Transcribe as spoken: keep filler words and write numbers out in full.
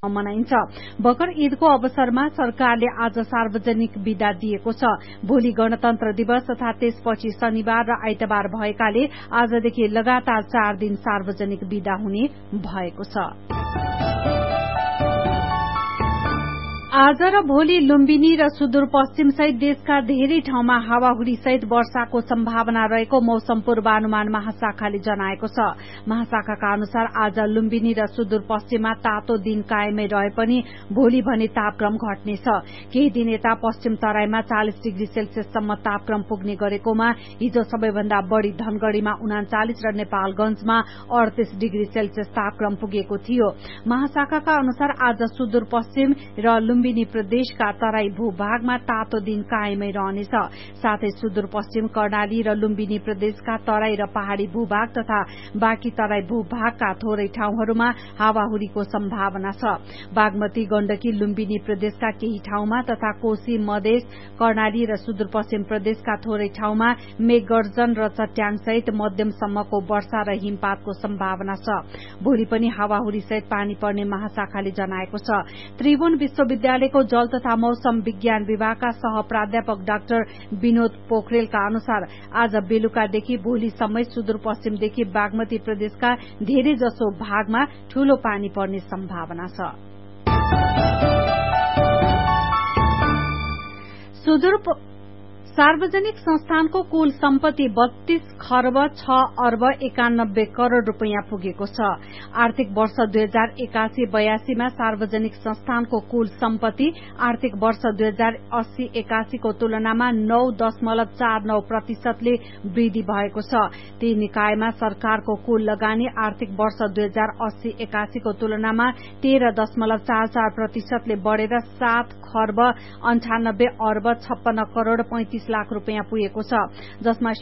मनाइन्छ। बकर ईदको अवसरमा सरकारले आज सार्वजनिक बिदा दिएको छ। भोलि गणतन्त्र दिवस तथा त्यसपछि शनिबार र आइतबार भएकाले आजदेखि लगातार चार दिन सार्वजनिक बिदा हुने भएको छ। आज र भोलि लुम्बिनी र सुदूरपश्चिम सहित देशका धेरै ठाउँमा हावाहुरी सहित वर्षाको सम्भावना रहेको मौसम पूर्वानुमान महाशाखाले जनाएको छ। महाशाखाका अनुसार आज लुम्बिनी र सुदूरपश्चिममा तातो दिन कायमै रहे पनि भोलि भने तापक्रम घट्नेछ। केही दिन यता पश्चिम तराईमा चालिस डिग्री सेल्सियससम्म तापक्रम पुग्ने गरेकोमा हिजो सबैभन्दा बढ़ी धनगढ़ीमा उनाचालिस र नेपालगंजमा अडतीस डिग्री सेल्सियस तापक्रम पुगेको थियो। महाशाखाका अनुसार आज सुदूरपश्चिम र लुम्बिनी प्रदेशका तराई भूभागमा तातो दिन कायमै रहनेछ। साथै सुदूरपश्चिम कर्णाली र लुम्बिनी प्रदेशका तराई र पहाड़ी भूभाग तथा बाँकी तराई भूभागका थोरै ठाउँहरूमा हावाहुरीको सम्भावना छ। बागमती गण्डकी लुम्बिनी प्रदेशका केही ठाउँमा तथा कोशी मधेस कर्णाली र सुदूरपश्चिम प्रदेशका थोरै ठाउँमा मेघगर्जन र चट्याङ सहित मध्यमसम्मको वर्षा र हिमपातको सम्भावना छ। भोलि पनि हावाहुरी सहित पानी पर्ने महाशाखाले जनाएको छ। त्रिभुवन विश्वविद्यालय विद्यालयको जल तथा मौसम विज्ञान विभागका सह प्राध्यापक डाक्टर विनोद पोखरेलका अनुसार आज बेलुकादेखि भोलिसम्मै सुदूरपश्चिमदेखि बागमती प्रदेशका धेरै जसो भागमा ठूलो पानी पर्ने सम्भावना छ। सुदूर सार्वजनिक संस्थानको कुल सम्पत्ति बत्तीस खर्ब छ अर्ब एकानब्बे करोड़ रूपियाँ पुगेको छ। आर्थिक वर्ष दुई हजार एकासी बयासीमा सार्वजनिक संस्थानको कुल सम्पत्ति आर्थिक वर्ष दुई हजार अस्सी एकासीको तुलनामा नौ दशमलव चार नौ प्रतिशतले वृद्धि भएको छ। ती निकायमा सरकारको कुल लगानी आर्थिक वर्ष दुई हजार अस्सी एकासीको तुलनामा तेह्र दशमलव चार चार प्रतिशतले बढ़ेर सात खर्ब अन्ठानब्बे अर्ब छप्पन्न करोड़ पैंतिस लाख रूपियाँ पुगेको छ, जसमा